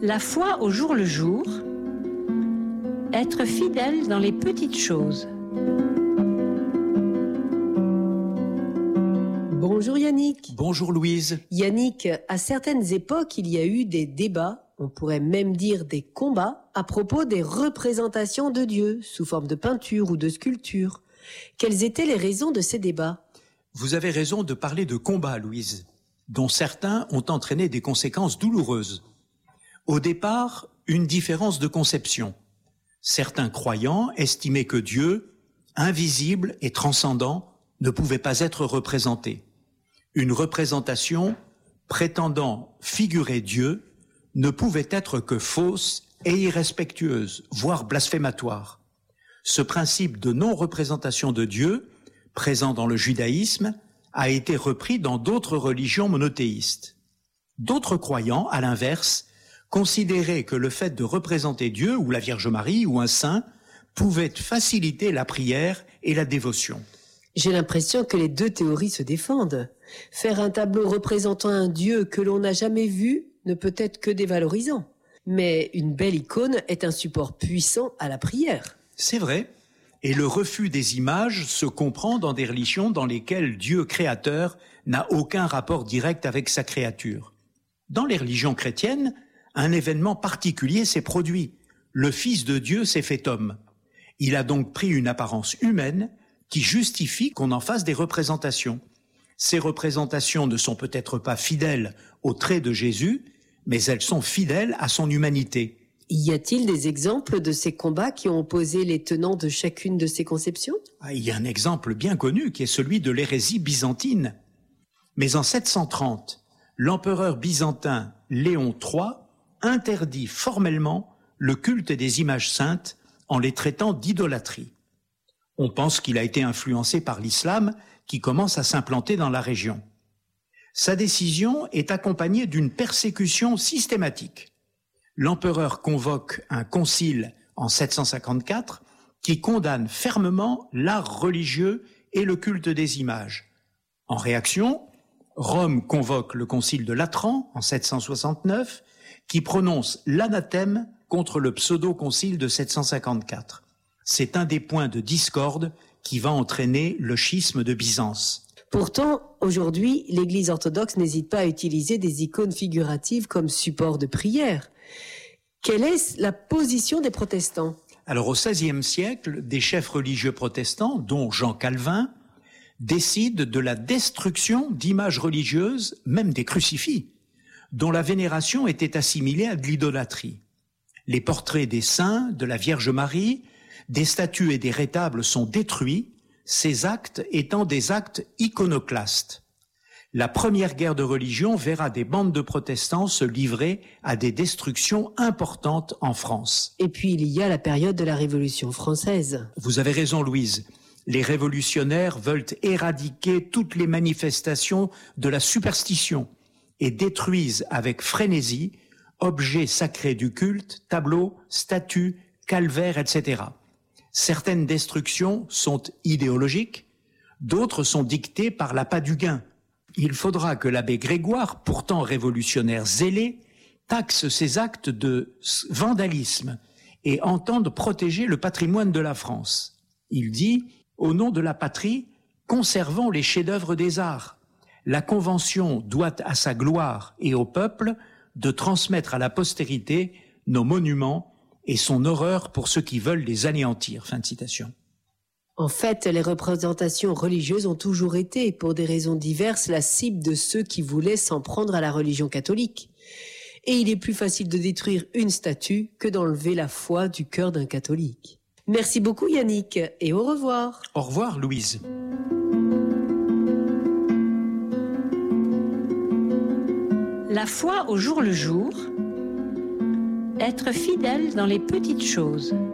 La foi au jour le jour, être fidèle dans les petites choses. Bonjour Yannick. Bonjour Louise. Yannick, à certaines époques, il y a eu des débats, on pourrait même dire des combats, à propos des représentations de Dieu, sous forme de peinture ou de sculpture. Quelles étaient les raisons de ces débats ? Vous avez raison de parler de combats, Louise, dont certains ont entraîné des conséquences douloureuses. Au départ, une différence de conception. Certains croyants estimaient que Dieu, invisible et transcendant, ne pouvait pas être représenté. Une représentation prétendant figurer Dieu ne pouvait être que fausse et irrespectueuse, voire blasphématoire. Ce principe de non-représentation de Dieu, présent dans le judaïsme, a été repris dans d'autres religions monothéistes. D'autres croyants, à l'inverse, considéraient que le fait de représenter Dieu ou la Vierge Marie ou un saint pouvait faciliter la prière et la dévotion. J'ai l'impression que les deux théories se défendent. Faire un tableau représentant un Dieu que l'on n'a jamais vu ne peut être que dévalorisant. Mais une belle icône est un support puissant à la prière. C'est vrai. Et le refus des images se comprend dans des religions dans lesquelles Dieu créateur n'a aucun rapport direct avec sa créature. Dans les religions chrétiennes, un événement particulier s'est produit. Le Fils de Dieu s'est fait homme. Il a donc pris une apparence humaine qui justifie qu'on en fasse des représentations. Ces représentations ne sont peut-être pas fidèles aux traits de Jésus, mais elles sont fidèles à son humanité. Y a-t-il des exemples de ces combats qui ont opposé les tenants de chacune de ces conceptions ? Il y a un exemple bien connu qui est celui de l'hérésie byzantine. Mais en 730, l'empereur byzantin Léon III interdit formellement le culte des images saintes en les traitant d'idolâtrie. On pense qu'il a été influencé par l'islam qui commence à s'implanter dans la région. Sa décision est accompagnée d'une persécution systématique. L'empereur convoque un concile en 754 qui condamne fermement l'art religieux et le culte des images. En réaction, Rome convoque le concile de Latran en 769 qui prononce l'anathème contre le pseudo-concile de 754. C'est un des points de discorde qui va entraîner le schisme de Byzance. Pourtant, aujourd'hui, l'Église orthodoxe n'hésite pas à utiliser des icônes figuratives comme support de prière. Quelle est la position des protestants ? Alors au XVIe siècle, des chefs religieux protestants, dont Jean Calvin, décident de la destruction d'images religieuses, même des crucifix, dont la vénération était assimilée à de l'idolâtrie. Les portraits des saints, de la Vierge Marie, des statues et des rétables sont détruits, ces actes étant des actes iconoclastes. La première guerre de religion verra des bandes de protestants se livrer à des destructions importantes en France. Et puis il y a la période de la Révolution française. Vous avez raison, Louise. Les révolutionnaires veulent éradiquer toutes les manifestations de la superstition et détruisent avec frénésie objets sacrés du culte, tableaux, statues, calvaires, etc. Certaines destructions sont idéologiques, d'autres sont dictées par l'appât du gain. Il faudra que l'abbé Grégoire, pourtant révolutionnaire zélé, taxe ces actes de vandalisme et entende protéger le patrimoine de la France. Il dit « Au nom de la patrie, conservons les chefs-d'œuvre des arts. La Convention doit à sa gloire et au peuple de transmettre à la postérité nos monuments et son horreur pour ceux qui veulent les anéantir. » Fin de citation. En fait, les représentations religieuses ont toujours été, pour des raisons diverses, la cible de ceux qui voulaient s'en prendre à la religion catholique. Et il est plus facile de détruire une statue que d'enlever la foi du cœur d'un catholique. Merci beaucoup Yannick, et au revoir. Au revoir Louise. La foi au jour le jour, être fidèle dans les petites choses.